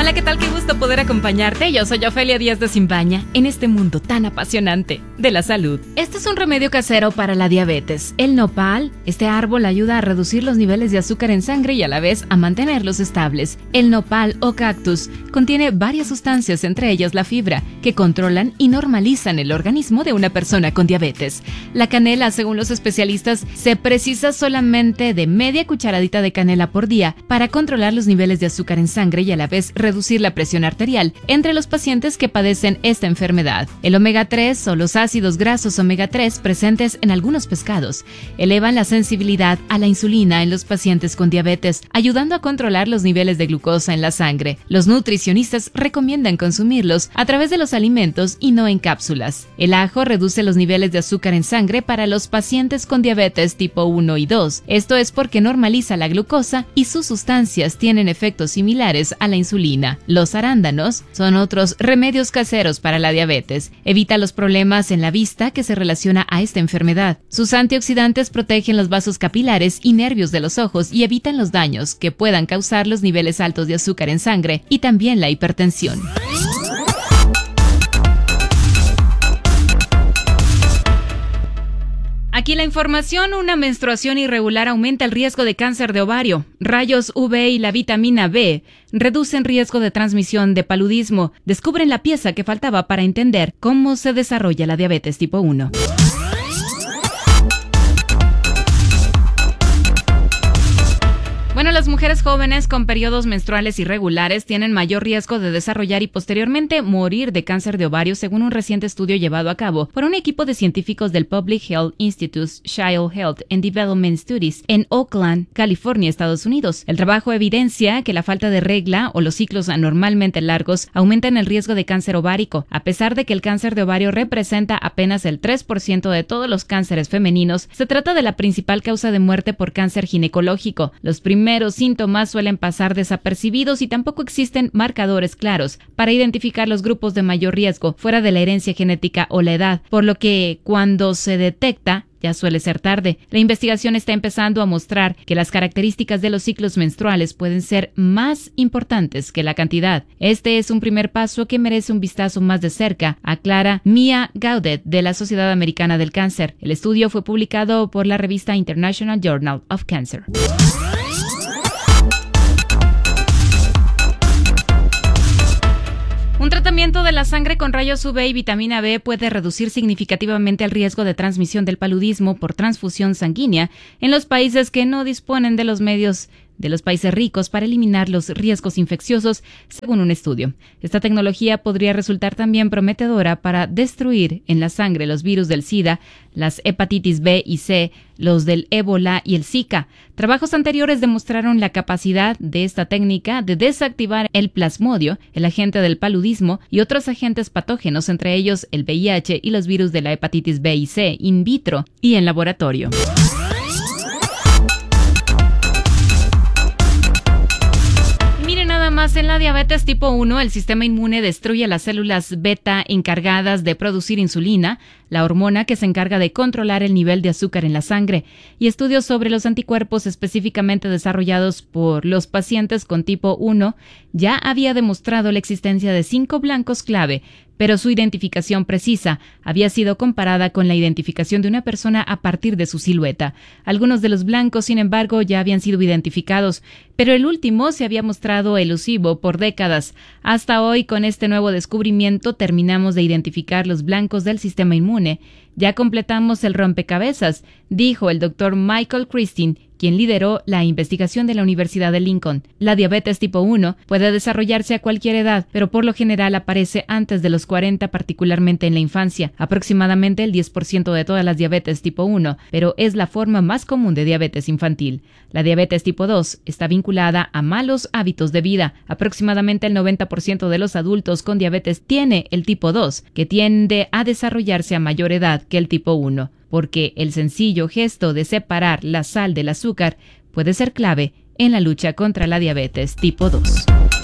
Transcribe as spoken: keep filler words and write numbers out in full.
Hola, ¿qué tal? Qué gusto poder acompañarte. Yo soy Ofelia Díaz de Simbaña en este mundo tan apasionante de la salud. Este es un remedio casero para la diabetes. El nopal, este árbol ayuda a reducir los niveles de azúcar en sangre y a la vez a mantenerlos estables. El nopal o cactus contiene varias sustancias, entre ellas la fibra, que controlan y normalizan el organismo de una persona con diabetes. La canela, según los especialistas, se precisa solamente de media cucharadita de canela por día para controlar los niveles de azúcar en sangre y a la vez reducir la presión arterial entre los pacientes que padecen esta enfermedad. El omega tres o los ácidos grasos omega tres presentes en algunos pescados elevan la sensibilidad a la insulina en los pacientes con diabetes, ayudando a controlar los niveles de glucosa en la sangre. Los nutricionistas recomiendan consumirlos a través de los alimentos y no en cápsulas. El ajo reduce los niveles de azúcar en sangre para los pacientes con diabetes tipo uno y dos. Esto es porque normaliza la glucosa y sus sustancias tienen efectos similares a la insulina. Los arándanos son otros remedios caseros para la diabetes. Evita los problemas en la vista que se relaciona a esta enfermedad. Sus antioxidantes protegen los vasos capilares y nervios de los ojos y evitan los daños que puedan causar los niveles altos de azúcar en sangre y también la hipertensión. Aquí la información: una menstruación irregular aumenta el riesgo de cáncer de ovario. Rayos U V y la vitamina B reducen riesgo de transmisión de paludismo. Descubren la pieza que faltaba para entender cómo se desarrolla la diabetes tipo uno. Bueno, las mujeres jóvenes con periodos menstruales irregulares tienen mayor riesgo de desarrollar y posteriormente morir de cáncer de ovario, según un reciente estudio llevado a cabo por un equipo de científicos del Public Health Institute's Child Health and Development Studies en Oakland, California, Estados Unidos. El trabajo evidencia que la falta de regla o los ciclos anormalmente largos aumentan el riesgo de cáncer ovárico. A pesar de que el cáncer de ovario representa apenas el tres por ciento de todos los cánceres femeninos, se trata de la principal causa de muerte por cáncer ginecológico. Los primeros Los síntomas suelen pasar desapercibidos y tampoco existen marcadores claros para identificar los grupos de mayor riesgo fuera de la herencia genética o la edad, por lo que cuando se detecta ya suele ser tarde. La investigación está empezando a mostrar que las características de los ciclos menstruales pueden ser más importantes que la cantidad. Este es un primer paso que merece un vistazo más de cerca, aclara Mia Gaudet de la Sociedad Americana del Cáncer. El estudio fue publicado por la revista International Journal of Cancer. Un tratamiento de la sangre con rayos U V y vitamina B puede reducir significativamente el riesgo de transmisión del paludismo por transfusión sanguínea en los países que no disponen de los medios de los países ricos para eliminar los riesgos infecciosos, según un estudio. Esta tecnología podría resultar también prometedora para destruir en la sangre los virus del SIDA, las hepatitis B y C, los del ébola y el Zika. Trabajos anteriores demostraron la capacidad de esta técnica de desactivar el plasmodio, el agente del paludismo, y otros agentes patógenos, entre ellos el V I H y los virus de la hepatitis B y C, in vitro y en laboratorio. Más en la diabetes tipo uno, el sistema inmune destruye las células beta encargadas de producir insulina, la hormona que se encarga de controlar el nivel de azúcar en la sangre, y estudios sobre los anticuerpos específicamente desarrollados por los pacientes con tipo uno ya había demostrado la existencia de cinco blancos clave, pero su identificación precisa había sido comparada con la identificación de una persona a partir de su silueta. Algunos de los blancos, sin embargo, ya habían sido identificados, pero el último se había mostrado elusivo por décadas. Hasta hoy, con este nuevo descubrimiento, terminamos de identificar los blancos del sistema inmune. Ya completamos el rompecabezas, dijo el doctor Michael Christine, quien lideró la investigación de la Universidad de Lincoln. La diabetes tipo uno puede desarrollarse a cualquier edad, pero por lo general aparece antes de los cuarenta, particularmente en la infancia. Aproximadamente el diez por ciento de todas las diabetes tipo uno, pero es la forma más común de diabetes infantil. La diabetes tipo dos está vinculada a malos hábitos de vida. Aproximadamente el noventa por ciento de los adultos con diabetes tiene el tipo dos, que tiende a desarrollarse a mayor edad que el tipo uno. Porque el sencillo gesto de separar la sal del azúcar puede ser clave en la lucha contra la diabetes tipo dos.